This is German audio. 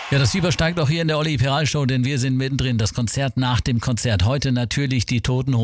Ja, das Fieber steigt auch hier in der Olli Peral Show, denn wir sind mittendrin. Das Konzert nach dem Konzert. Heute natürlich die Toten